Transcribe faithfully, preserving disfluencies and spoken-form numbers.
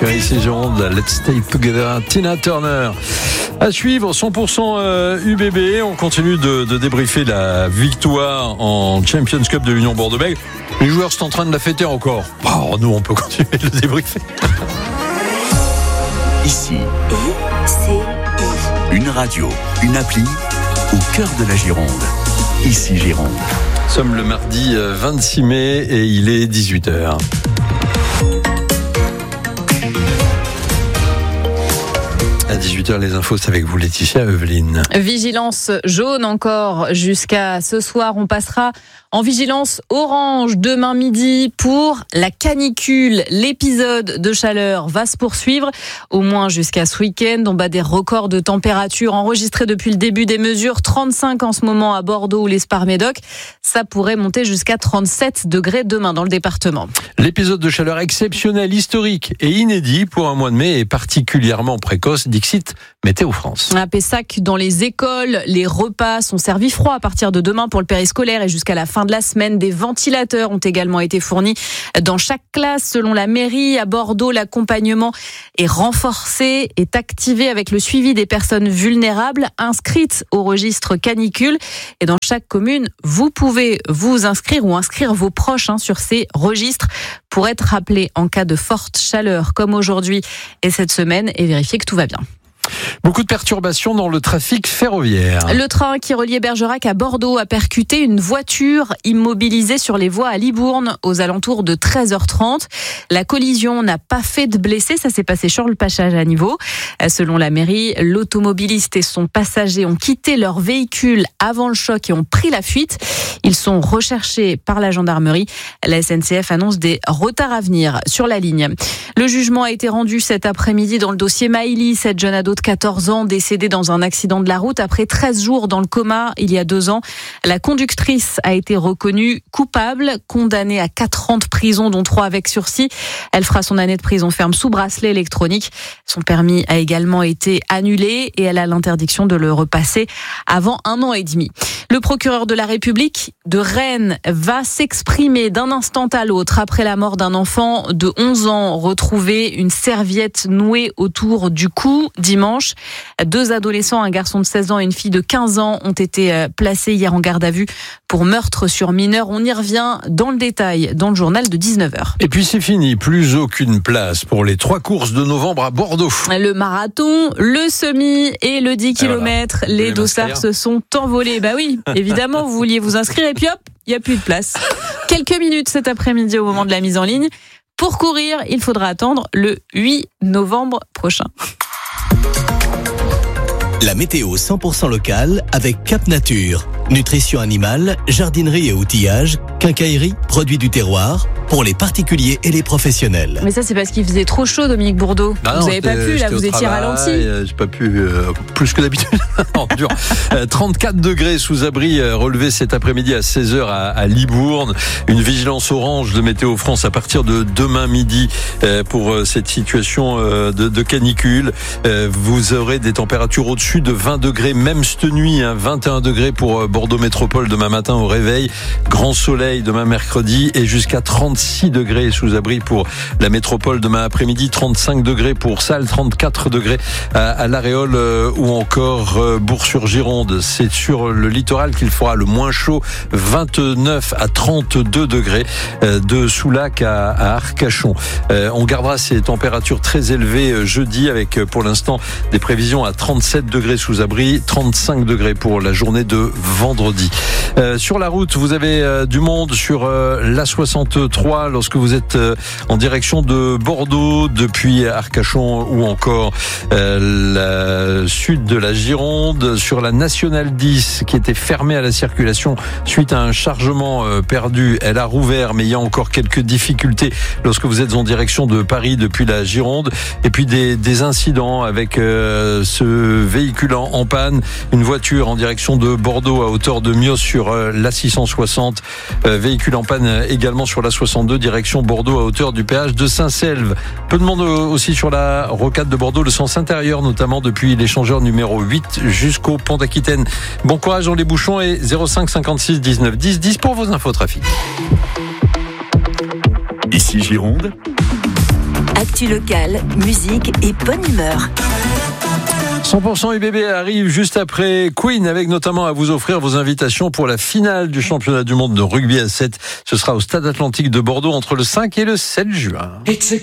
sur Ici Gironde. Let's Stay Together, Tina Turner. À suivre, cent pour cent U B B. On continue de, de débriefer la victoire en Champions Cup de l'Union Bordeaux-Bègles. Les joueurs sont en train de la fêter encore. Oh, nous, on peut continuer de le débriefer. Ici, une radio, une appli au cœur de la Gironde. Ici Gironde. Nous sommes le mardi vingt-six mai et il est dix-huit heures. À dix-huit heures, les infos, c'est avec vous, Laetitia, Evelyne. Vigilance jaune encore jusqu'à ce soir. On passera en vigilance orange demain midi pour la canicule. L'épisode de chaleur va se poursuivre au moins jusqu'à ce week-end. On bat des records de température enregistrés depuis le début des mesures. trente-cinq en ce moment à Bordeaux ou l'Espar-Médoc. Ça pourrait monter jusqu'à trente-sept degrés demain dans le département. L'épisode de chaleur exceptionnel, historique et inédit pour un mois de mai est particulièrement précoce. Dixit Météo France. À Pessac, dans les écoles, les repas sont servis froids à partir de demain pour le périscolaire et jusqu'à la fin de la semaine. Des ventilateurs ont également été fournis dans chaque classe. Selon la mairie, à Bordeaux, l'accompagnement est renforcé, est activé avec le suivi des personnes vulnérables inscrites au registre canicule. Et dans chaque commune, vous pouvez vous inscrire ou inscrire vos proches hein, sur ces registres pour être rappelés en cas de forte chaleur comme aujourd'hui et cette semaine et vérifier que tout va bien. Beaucoup de perturbations dans le trafic ferroviaire. Le train qui reliait Bergerac à Bordeaux a percuté une voiture immobilisée sur les voies à Libourne aux alentours de treize heures trente. La collision n'a pas fait de blessés, ça s'est passé sur le passage à niveau. Selon la mairie, l'automobiliste et son passager ont quitté leur véhicule avant le choc et ont pris la fuite. Ils sont recherchés par la gendarmerie. La S N C F annonce des retards à venir sur la ligne. Le jugement a été rendu cet après-midi dans le dossier Maïli, cette jeune ado de quatorze ans décédée dans un accident de la route après treize jours dans le coma il y a deux ans. La conductrice a été reconnue coupable, condamnée à quatre ans de prison dont trois avec sursis. Elle fera son année de prison ferme sous bracelet électronique. Son permis a également été annulé et elle a l'interdiction de le repasser avant un an et demi. Le procureur de la République de Rennes va s'exprimer d'un instant à l'autre après la mort d'un enfant de onze ans retrouvé une serviette nouée autour du cou dimanche. Deux adolescents, un garçon de seize ans et une fille de quinze ans ont été placés hier en garde à vue pour meurtre sur mineur. On y revient dans le détail dans le journal de dix-neuf heures. Et puis c'est fini, plus aucune place pour les trois courses de novembre à Bordeaux. Le marathon, le semi et le dix kilomètres. Voilà. Les, les dossards se sont envolés. Bah oui, évidemment, vous vouliez vous inscrire et puis hop, il n'y a plus de place. Quelques minutes cet après-midi au moment de la mise en ligne. Pour courir, il faudra attendre le huit novembre prochain. La météo cent pour cent locale avec Cap Nature. Nutrition animale, jardinerie et outillage, quincaillerie, produits du terroir, pour les particuliers et les professionnels. Mais ça, c'est parce qu'il faisait trop chaud, Dominique Bourdeau. Bah vous non, n'avez pas pu, là, vous étiez ralenti. Euh, j'ai pas pu, euh, plus que d'habitude. non, dur. Euh, trente-quatre degrés sous abri euh, relevés cet après-midi à seize heures à, à Libourne. Une vigilance orange de Météo France à partir de demain midi euh, pour euh, cette situation euh, de, de canicule. Euh, vous aurez des températures au-dessus de vingt degrés, même cette nuit, hein, vingt et un degrés pour euh, Bordeaux Métropole demain matin au réveil. Grand soleil demain mercredi et jusqu'à trente-six degrés sous abri pour la métropole demain après-midi, trente-cinq degrés pour Salles, trente-quatre degrés à, à l'Aréole euh, ou encore euh, Bourg-sur-Gironde. C'est sur le littoral qu'il fera le moins chaud, vingt-neuf à trente-deux degrés euh, de Soulac à, à Arcachon. Euh, on gardera ces températures très élevées euh, jeudi avec euh, pour l'instant des prévisions à trente-sept degrés sous abri, trente-cinq degrés pour la journée de vendredi. Euh, sur la route, vous avez euh, du monde sur euh, l'A soixante-trois lorsque vous êtes euh, en direction de Bordeaux depuis Arcachon ou encore euh, la sud de la Gironde, sur la nationale dix qui était fermée à la circulation suite à un chargement euh, perdu. Elle a rouvert, mais il y a encore quelques difficultés lorsque vous êtes en direction de Paris depuis la Gironde. Et puis des, des incidents avec euh, ce véhicule en, en panne, une voiture en direction de Bordeaux à hauteur de Mios sur euh, l'A six cent soixante, euh, véhicule en panne également sur l'A soixante-deux direction Bordeaux à hauteur du péage de Saint-Selve. Peu de monde aussi sur la rocade de Bordeaux, le sens intérieur notamment depuis l'échangeur numéro huit jusqu'au pont d'Aquitaine. Bon courage dans les bouchons et zéro cinq cinquante-six dix-neuf dix dix pour vos infos trafic. Ici Gironde. Actu locale, musique et bonne humeur. cent pour cent U B B arrive juste après Queen, avec notamment à vous offrir vos invitations pour la finale du championnat du monde de rugby à sept. Ce sera au Stade Atlantique de Bordeaux entre le cinq et le sept juin.